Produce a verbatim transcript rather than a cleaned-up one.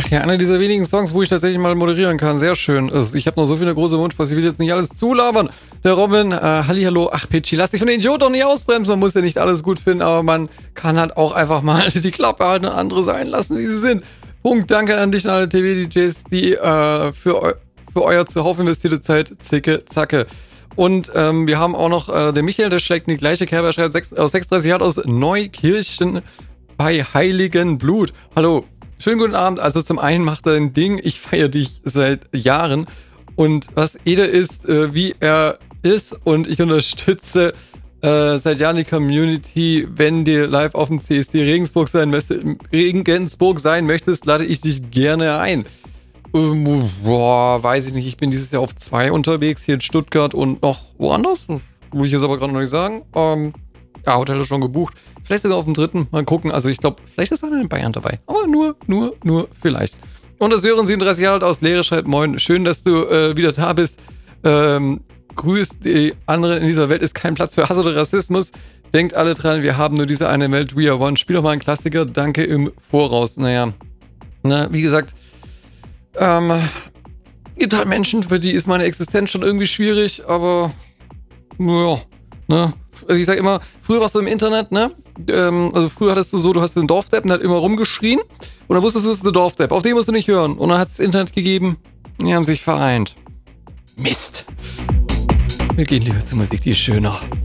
Ach ja, einer dieser wenigen Songs, wo ich tatsächlich mal moderieren kann. Sehr schön. Also ich habe noch so viele große Wunschpost, ich will jetzt nicht alles zulabern. Der Robin, äh, hallihallo, ach Pitchy, lass dich von den Idioten doch nicht ausbremsen. Man muss ja nicht alles gut finden, aber man kann halt auch einfach mal die Klappe halten und andere sein lassen, wie sie sind. Punkt, danke an dich und alle T V-D Js, die äh, für, eu für euer zuhauf investierte Zeit zicke, zacke. Und ähm, wir haben auch noch äh, den Michael, der schlägt in die gleiche Kerbe, er schreibt sechs, aus sechsunddreißig Jahren aus Neukirchen bei Heiligenblut. Hallo. Schönen guten Abend. Also zum einen macht er ein Ding, ich feiere dich seit Jahren und was Ede ist, äh, wie er ist und ich unterstütze äh, seit Jahren die Community. Wenn du live auf dem C S D Regensburg sein, möchtest, Regensburg sein möchtest, lade ich dich gerne ein. Ähm, boah, weiß ich nicht, ich bin dieses Jahr auf zwei unterwegs, hier in Stuttgart und noch woanders, das muss ich jetzt aber gerade noch nicht sagen. Ähm, ja, Hotel ist schon gebucht. Vielleicht sogar auf dem dritten. Mal gucken. Also ich glaube, vielleicht ist einer in Bayern dabei. Aber nur, nur, nur vielleicht. Und das Sören siebenunddreißig Jahre alt aus Lehre schreibt, moin, schön, dass du äh, wieder da bist. Ähm, grüßt die anderen in dieser Welt, ist kein Platz für Hass oder Rassismus. Denkt alle dran, wir haben nur diese eine Welt, we are one. Spiel doch mal einen Klassiker, danke im Voraus. Naja, na, wie gesagt, ähm, gibt halt Menschen, für die ist meine Existenz schon irgendwie schwierig, aber, ja, ne. Also ich sag immer, früher warst du im Internet, ne? Ähm, also früher hattest du so, du hast den Dorfdepp und hat immer rumgeschrien und dann wusstest du, es ist der Dorfdepp. Auf den musst du nicht hören. Und dann hat es Internet gegeben, die haben sich vereint. Mist. Wir gehen lieber zur Musik, die ist schöner.